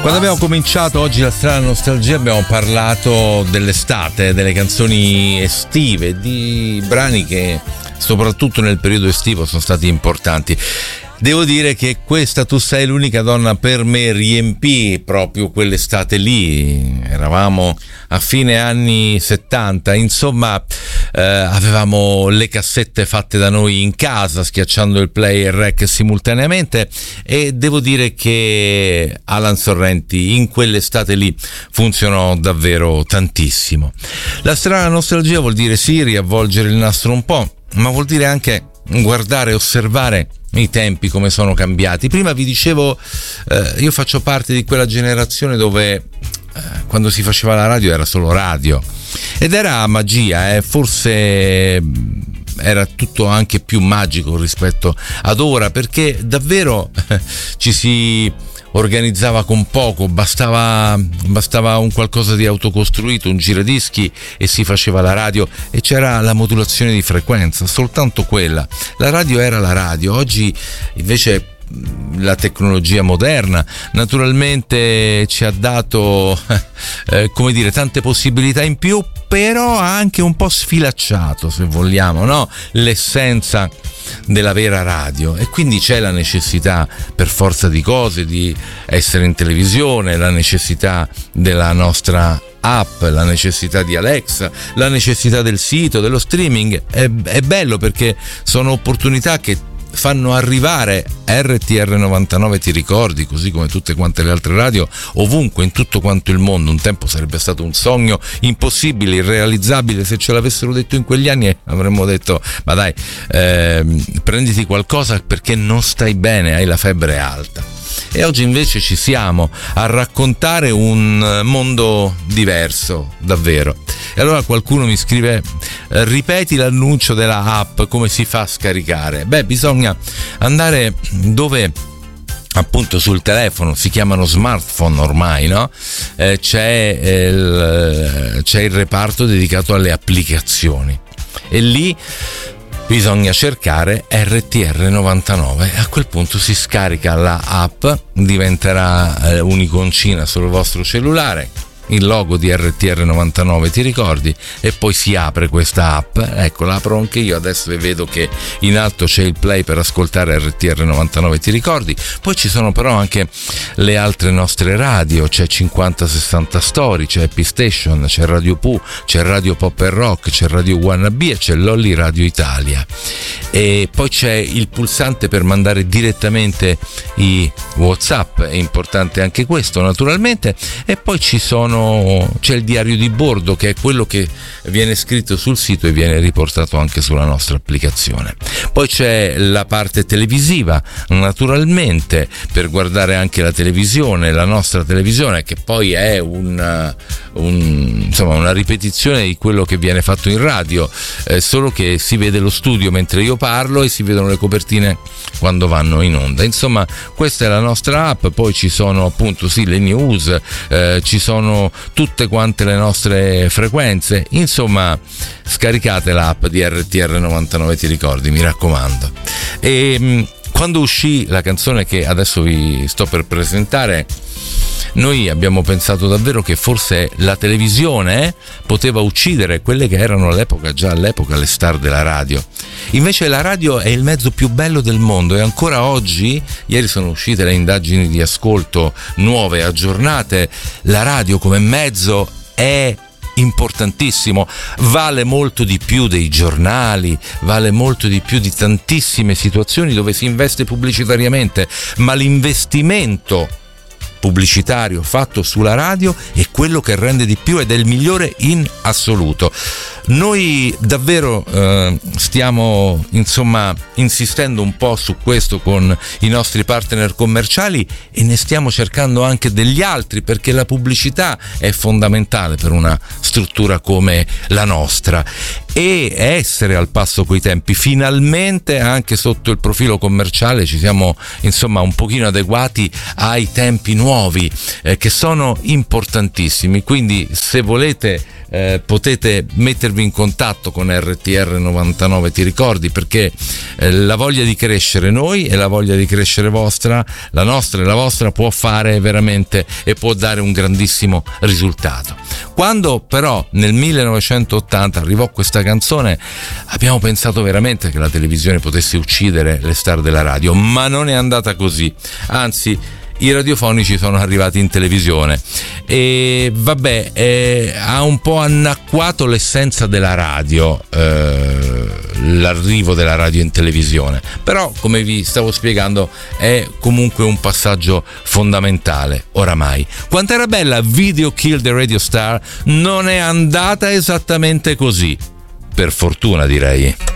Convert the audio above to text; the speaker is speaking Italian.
Quando abbiamo cominciato oggi la strana nostalgia abbiamo parlato dell'estate, delle canzoni estive, di brani che soprattutto nel periodo estivo sono stati importanti. Devo dire che questa Tu sei l'unica donna per me riempì proprio quell'estate lì. Eravamo a fine anni 70, insomma avevamo le cassette fatte da noi in casa, schiacciando il play e il rec simultaneamente, e devo dire che Alan Sorrenti in quell'estate lì funzionò davvero tantissimo. La strana nostalgia vuol dire sì, riavvolgere il nastro un po', ma vuol dire anche guardare e osservare i tempi come sono cambiati. Prima vi dicevo, io faccio parte di quella generazione dove quando si faceva la radio era solo radio ed era magia, forse era tutto anche più magico rispetto ad ora, perché davvero ci si organizzava con poco, bastava un qualcosa di autocostruito, un giradischi, e si faceva la radio, e c'era la modulazione di frequenza, soltanto quella. La radio era la radio. Oggi invece la tecnologia moderna naturalmente ci ha dato come dire, tante possibilità in più, però ha anche un po' sfilacciato, se vogliamo, no? L'essenza della vera radio, e quindi c'è la necessità per forza di cose di essere in televisione, la necessità della nostra app, la necessità di Alexa, la necessità del sito, dello streaming. È bello perché sono opportunità che fanno arrivare RTR 99 ti ricordi, così come tutte quante le altre radio, ovunque in tutto quanto il mondo. Un tempo sarebbe stato un sogno impossibile, irrealizzabile. Se ce l'avessero detto in quegli anni avremmo detto ma dai, prenditi qualcosa perché non stai bene, hai la febbre alta. E oggi invece ci siamo a raccontare un mondo diverso, davvero. E allora qualcuno mi scrive: ripeti l'annuncio della app, come si fa a scaricare? Beh, bisogna andare dove appunto sul telefono, si chiamano smartphone ormai, no? C'è il reparto dedicato alle applicazioni, e lì bisogna cercare RTR 99. A quel punto si scarica la app, diventerà un'iconcina sul vostro cellulare, il logo di RTR 99 ti ricordi, e poi si apre questa app. Ecco, la apro anche io adesso e vedo che in alto c'è il play per ascoltare RTR 99 ti ricordi. Poi ci sono però anche le altre nostre radio, c'è 5060 Story, c'è Happy Station, c'è Radio Pooh, c'è Radio Pop and Rock, c'è Radio Wannabe e c'è Lolly Radio Italia. E poi c'è il pulsante per mandare direttamente i WhatsApp, è importante anche questo naturalmente. E poi c'è il diario di bordo, che è quello che viene scritto sul sito e viene riportato anche sulla nostra applicazione. Poi c'è la parte televisiva, naturalmente, per guardare anche la televisione, la nostra televisione, che poi è una ripetizione di quello che viene fatto in radio, solo che si vede lo studio mentre io parlo e si vedono le copertine quando vanno in onda. Insomma, questa è la nostra app. Poi ci sono appunto le news, ci sono tutte quante le nostre frequenze. Insomma, scaricate l'app di RTR 99 ti ricordi, mi raccomando. E quando uscì la canzone che adesso vi sto per presentare, noi abbiamo pensato davvero che forse la televisione poteva uccidere quelle che erano già all'epoca le star della radio. Invece la radio è il mezzo più bello del mondo, e ancora oggi, ieri sono uscite le indagini di ascolto nuove, aggiornate, la radio come mezzo è importantissimo, vale molto di più dei giornali, vale molto di più di tantissime situazioni dove si investe pubblicitariamente, ma l'investimento pubblicitario fatto sulla radio è quello che rende di più ed è il migliore in assoluto. Noi davvero stiamo insistendo un po' su questo con i nostri partner commerciali, e ne stiamo cercando anche degli altri, perché la pubblicità è fondamentale per una struttura come la nostra, e essere al passo coi tempi. Finalmente anche sotto il profilo commerciale ci siamo un pochino adeguati ai tempi nuovi, che sono importantissimi. Quindi se volete potete mettervi mettervi in contatto con RTR 99, ti ricordi, perché la voglia di crescere noi e la voglia di crescere vostra, la nostra e la vostra, può fare veramente e può dare un grandissimo risultato. Quando però nel 1980 arrivò questa canzone, abbiamo pensato veramente che la televisione potesse uccidere le star della radio, ma non è andata così, anzi i radiofonici sono arrivati in televisione e ha un po' annacquato l'essenza della radio, l'arrivo della radio in televisione, però come vi stavo spiegando è comunque un passaggio fondamentale oramai. Quanto era bella Video Kill the Radio Star, non è andata esattamente così, per fortuna direi.